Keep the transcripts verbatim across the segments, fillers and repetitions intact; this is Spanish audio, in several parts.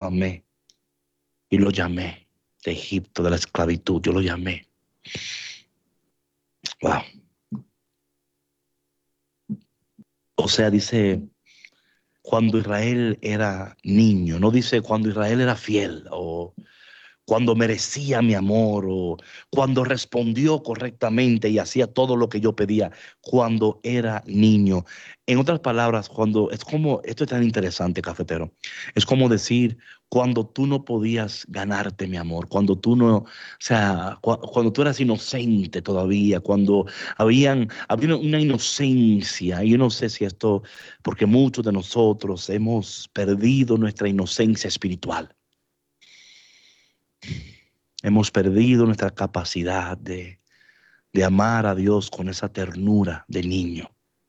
amé y lo llamé de Egipto, de la esclavitud. Yo lo llamé. Wow. O sea, dice cuando Israel era niño, no dice cuando Israel era fiel o cuando merecía mi amor o cuando respondió correctamente y hacía todo lo que yo pedía cuando era niño. En otras palabras, cuando es como, esto es tan interesante, cafetero, es como decir cuando tú no podías ganarte mi amor, cuando tú no, o sea, cu- cuando tú eras inocente todavía, cuando habían, había una inocencia, y yo no sé si esto, porque muchos de nosotros hemos perdido nuestra inocencia espiritual. Hemos perdido nuestra capacidad de, de amar a Dios con esa ternura de niño.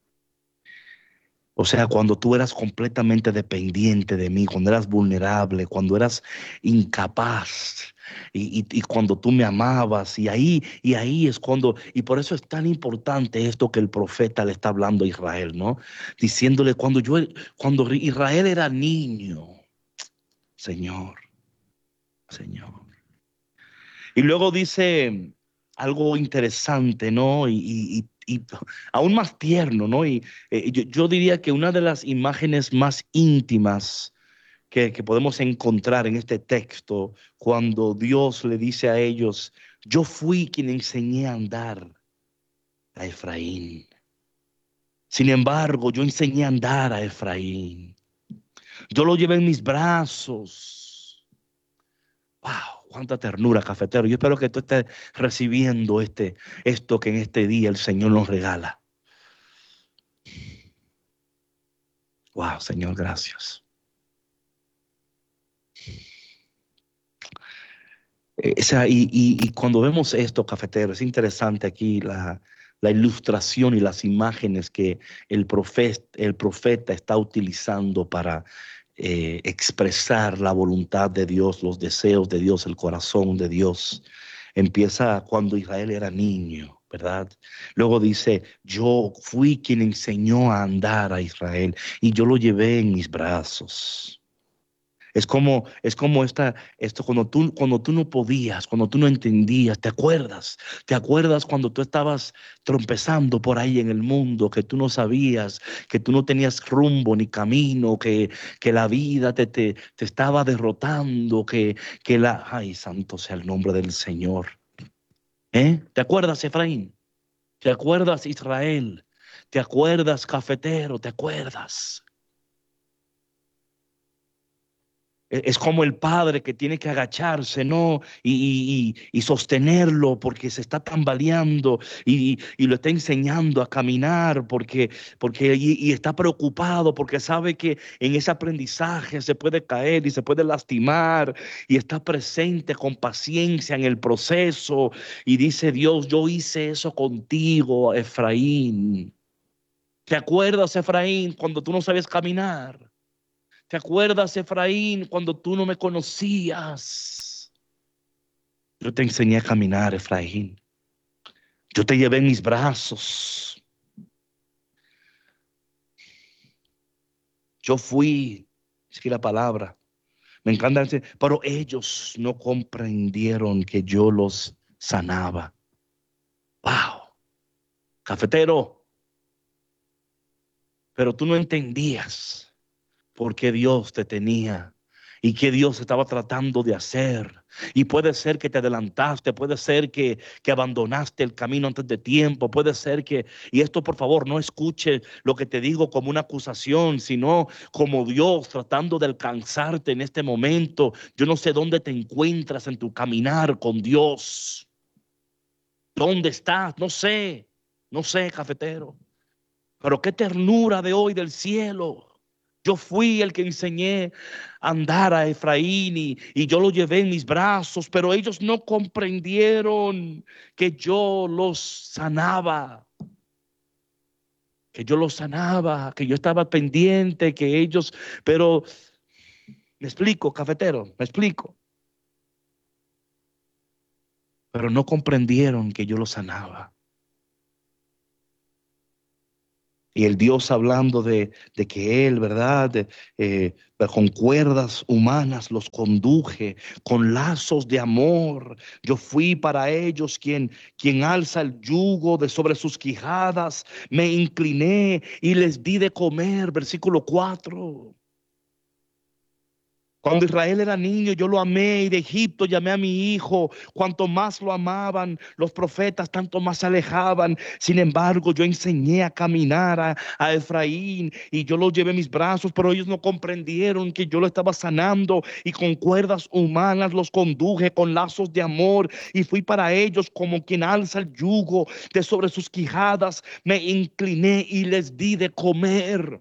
O sea, cuando tú eras completamente dependiente de mí, cuando eras vulnerable, cuando eras incapaz y, y- y cuando tú me amabas y ahí, y ahí es cuando, y por eso es tan importante esto que el profeta le está hablando a Israel, ¿no? Diciéndole cuando yo, cuando Israel era niño, Señor, Señor. Y luego dice algo interesante, ¿no? Y, y- y- y aún más tierno, ¿no? Y eh, yo, yo diría que una de las imágenes más íntimas que, que podemos encontrar en este texto, cuando Dios le dice a ellos, yo fui quien enseñé a andar a Efraín. Sin embargo, yo enseñé a andar a Efraín. Yo lo llevé en mis brazos. Wow, cuánta ternura, cafetero. Yo espero que tú estés recibiendo este, esto que en este día el Señor nos regala. Wow, Señor, gracias. Eh, o sea, y, y- y cuando vemos esto, cafetero, es interesante aquí la, la ilustración y las imágenes que el profeta, el profeta está utilizando para eh, expresar la voluntad de Dios, los deseos de Dios, el corazón de Dios. Empieza cuando Israel era niño, ¿verdad? Luego dice, yo fui quien enseñó a andar a Israel y yo lo llevé en mis brazos. Es como, es como esta, esto cuando tú, cuando tú no podías, cuando tú no entendías, ¿te acuerdas? ¿Te acuerdas cuando tú estabas trompezando por ahí en el mundo, que tú no sabías, que tú no tenías rumbo ni camino, que, que la vida te, te, te estaba derrotando, que, que la, ay, santo sea el nombre del Señor. ¿Eh? ¿Te acuerdas, Efraín? ¿Te acuerdas, Israel? ¿Te acuerdas, cafetero? ¿Te acuerdas? E- Es como el padre que tiene que agacharse, ¿no? Y, y- y sostenerlo porque se está tambaleando y, y lo está enseñando a caminar porque, porque y, y está preocupado porque sabe que en ese aprendizaje se puede caer y se puede lastimar y está presente con paciencia en el proceso y dice Dios, yo hice eso contigo, Efraín. ¿Te acuerdas, Efraín, cuando tú no sabes caminar? ¿Te acuerdas, Efraín, cuando tú no me conocías? Yo te enseñé a caminar, Efraín. Yo te llevé en mis brazos. Yo fui, es que la palabra, me encanta decir, pero ellos no comprendieron que yo los sanaba. Wow, cafetero, pero tú no entendías por qué Dios te tenía y qué Dios estaba tratando de hacer. Y puede ser que te adelantaste, puede ser que, que abandonaste el camino antes de tiempo, puede ser que, y esto por favor no escuche lo que te digo como una acusación, sino como Dios tratando de alcanzarte en este momento. Yo no sé dónde te encuentras en tu caminar con Dios. ¿Dónde estás? No sé, no sé, cafetero. Pero qué ternura de hoy del cielo. Yo fui el que enseñé a andar a Efraín y, y yo lo llevé en mis brazos, pero ellos no comprendieron que yo los sanaba, que yo los sanaba, que yo estaba pendiente, que ellos, pero me explico, cafetero, me explico, pero no comprendieron que yo los sanaba. Y el Dios hablando de, de que Él, ¿verdad? De, eh, con cuerdas humanas los conduje, con lazos de amor. Yo fui para ellos quien, quien alza el yugo de sobre sus quijadas. Me incliné y les di de comer. Versículo cuatro. Cuando Israel era niño, yo lo amé y de Egipto llamé a mi hijo. Cuanto más lo amaban los profetas, tanto más se alejaban. Sin embargo, yo enseñé a caminar a, a Efraín y yo lo llevé en mis brazos, pero ellos no comprendieron que yo lo estaba sanando y con cuerdas humanas los conduje con lazos de amor y fui para ellos como quien alza el yugo de sobre sus quijadas. Me incliné y les di de comer.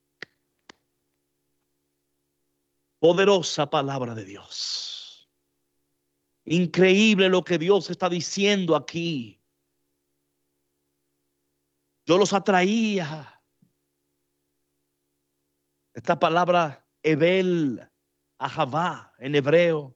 Poderosa palabra de Dios. Increíble lo que Dios está diciendo aquí. Yo los atraía. Esta palabra Ebel Ahavá en hebreo.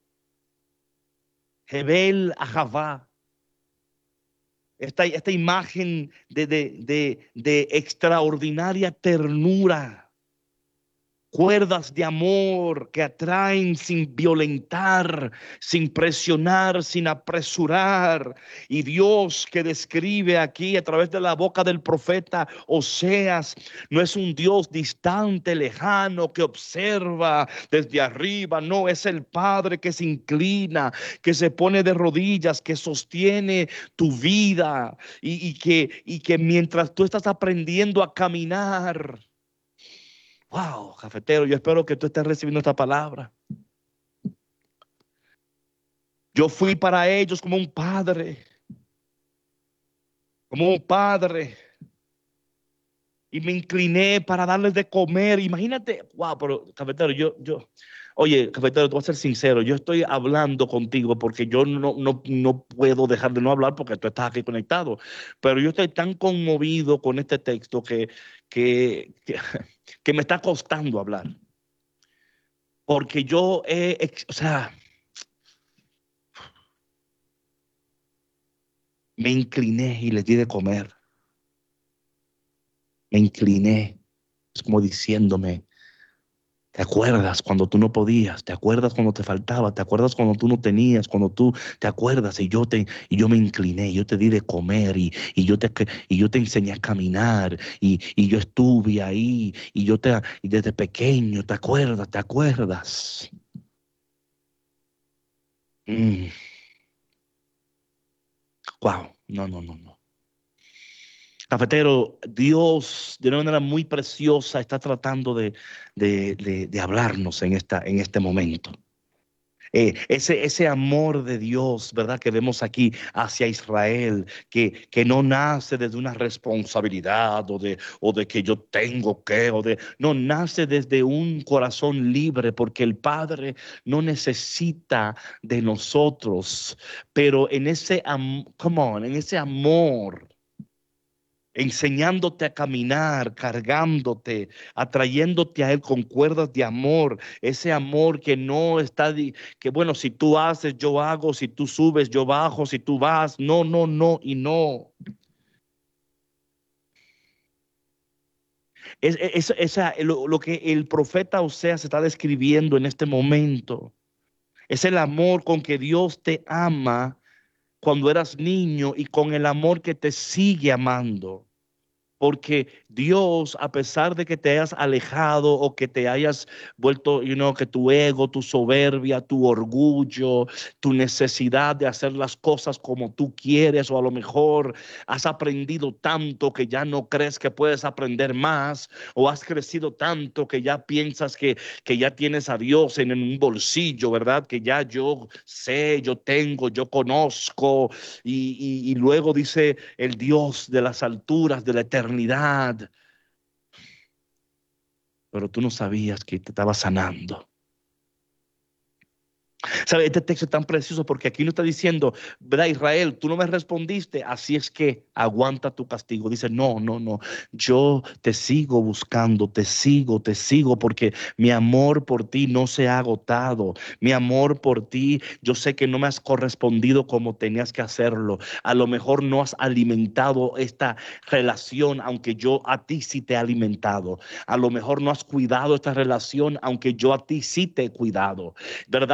Ebel Ahavá. Esta, esta imagen de, de, de, de extraordinaria ternura. Cuerdas de amor que atraen sin violentar, sin presionar, sin apresurar. Y Dios que describe aquí a través de la boca del profeta Oseas, no es un Dios distante, lejano, que observa desde arriba. No, es el Padre que se inclina, que se pone de rodillas, que sostiene tu vida y, y, que, y que mientras tú estás aprendiendo a caminar. Wow, cafetero, yo espero que tú estés recibiendo esta palabra. Yo fui para ellos como un padre, como un padre, y me incliné para darles de comer. Imagínate, wow, pero cafetero, yo, yo, oye, cafetero, te voy a ser sincero, yo estoy hablando contigo porque yo no, no, no puedo dejar de no hablar porque tú estás aquí conectado, pero yo estoy tan conmovido con este texto que, que, que, que me está costando hablar. Porque yo, he, o sea, me incliné y les di de comer. Me incliné. Es como diciéndome, ¿te acuerdas cuando tú no podías? ¿Te acuerdas cuando te faltaba? ¿Te acuerdas cuando tú no tenías? Cuando tú te acuerdas y yo te y yo me incliné, yo te di de comer y, y yo te y yo te enseñé a caminar y, y yo estuve ahí y yo te y desde pequeño, ¿te acuerdas? ¿Te acuerdas? Mm, wow, no, no, no, no. Cafetero, Dios de una manera muy preciosa está tratando de, de, de, de hablarnos en, esta, en este momento. Eh, ese, ese amor de Dios, ¿verdad? Que vemos aquí hacia Israel, que, que no nace desde una responsabilidad o de, o de que yo tengo que, o de, no, nace desde un corazón libre, porque el Padre no necesita de nosotros, pero en ese, am come on, en ese amor, enseñándote a caminar, cargándote, atrayéndote a Él con cuerdas de amor, ese amor que no está, que bueno, si tú haces, yo hago, si tú subes, yo bajo, si tú vas, no, no, no y no. Es, es, esa, lo, lo que el profeta Oseas está describiendo en este momento es el amor con que Dios te ama cuando eras niño y con el amor que te sigue amando. Porque Dios, a pesar de que te hayas alejado o que te hayas vuelto, you know, que tu ego, tu soberbia, tu orgullo, tu necesidad de hacer las cosas como tú quieres, o a lo mejor has aprendido tanto que ya no crees que puedes aprender más, o has crecido tanto que ya piensas que, que ya tienes a Dios en, en un bolsillo, ¿verdad? Que ya yo sé, yo tengo, yo conozco, y, y, y luego dice el Dios de las alturas, de la eternidad, pero tú no sabías que te estaba sanando. ¿Sabe? Este texto es tan precioso porque aquí no está diciendo, ¿verdad, Israel? Tú no me respondiste, así es que aguanta tu castigo. Dice, no, no, no. Yo te sigo buscando, te sigo, te sigo porque mi amor por ti no se ha agotado. Mi amor por ti, yo sé que no me has correspondido como tenías que hacerlo. A lo mejor no has alimentado esta relación, aunque yo a ti sí te he alimentado. A lo mejor no has cuidado esta relación, aunque yo a ti sí te he cuidado. ¿Verdad?